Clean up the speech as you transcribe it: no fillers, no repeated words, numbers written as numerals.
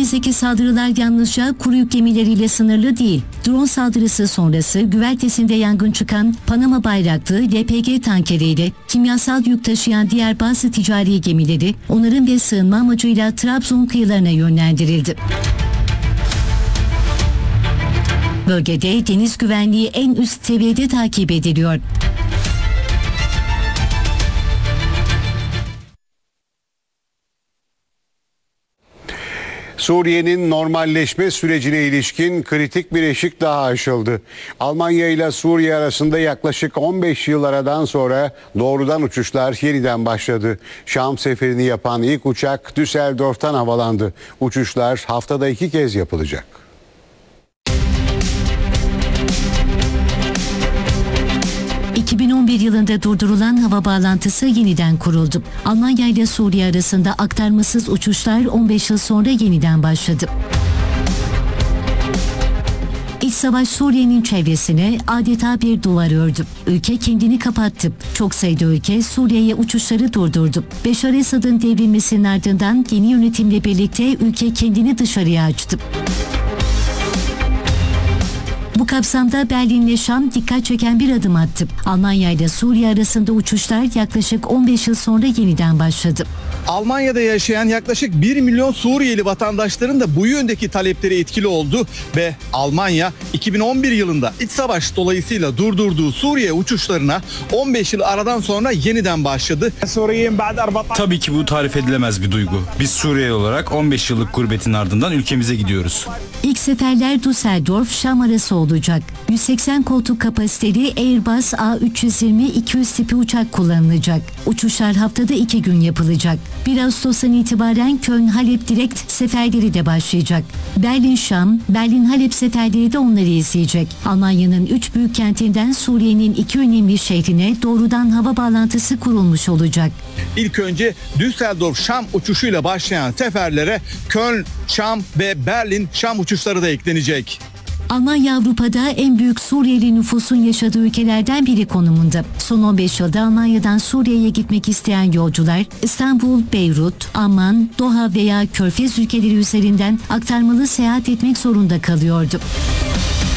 Akdeniz'deki saldırılar yalnızca kuru yük gemileriyle sınırlı değil. Drone saldırısı sonrası güvertesinde yangın çıkan Panama bayraklı LPG tankeriyle kimyasal yük taşıyan diğer bazı ticari gemileri onarım ve sığınma amacıyla Trabzon kıyılarına yönlendirildi. Bölgede deniz güvenliği en üst seviyede takip ediliyor. Suriye'nin normalleşme sürecine ilişkin kritik bir eşik daha aşıldı. Almanya ile Suriye arasında yaklaşık 15 yıl aradan sonra doğrudan uçuşlar yeniden başladı. Şam seferini yapan ilk uçak Düsseldorf'tan havalandı. Uçuşlar haftada 2 kez yapılacak. ...2011 yılında durdurulan hava bağlantısı yeniden kuruldu. Almanya ile Suriye arasında aktarmasız uçuşlar 15 yıl sonra yeniden başladı. İç savaş Suriye'nin çevresine adeta bir duvar ördü. Ülke kendini kapattı. Çok sayıda ülke Suriye'ye uçuşları durdurdu. Beşar Esad'ın devrilmesinin ardından yeni yönetimle birlikte ülke kendini dışarıya açtı. Bu kapsamda Berlin'le Şam dikkat çeken bir adım attı. Almanya ile Suriye arasında uçuşlar yaklaşık 15 yıl sonra yeniden başladı. Almanya'da yaşayan yaklaşık 1 milyon Suriyeli vatandaşların da bu yöndeki talepleri etkili oldu ve Almanya 2011 yılında iç savaş dolayısıyla durdurduğu Suriye uçuşlarına 15 yıl aradan sonra yeniden başladı. Tabii ki bu tarif edilemez bir duygu. Biz Suriyeli olarak 15 yıllık gurbetin ardından ülkemize gidiyoruz. İlk seferler Düsseldorf-Şam arası olacak. 180 koltuk kapasiteli Airbus A320-200 tipi uçak kullanılacak. Uçuşlar haftada 2 gün yapılacak. 1 Ağustos'tan itibaren Köln-Halep direkt seferleri de başlayacak. Berlin-Şam, Berlin-Halep seferleri de onları izleyecek. Almanya'nın 3 büyük kentinden Suriye'nin 2 önemli şehrine doğrudan hava bağlantısı kurulmuş olacak. İlk önce Düsseldorf-Şam uçuşuyla başlayan seferlere Köln, Şam ve Berlin-Şam uçuşları da eklenecek. Almanya Avrupa'da en büyük Suriyeli nüfusun yaşadığı ülkelerden biri konumunda. Son 15 yılda Almanya'dan Suriye'ye gitmek isteyen yolcular İstanbul, Beyrut, Amman, Doha veya Körfez ülkeleri üzerinden aktarmalı seyahat etmek zorunda kalıyordu.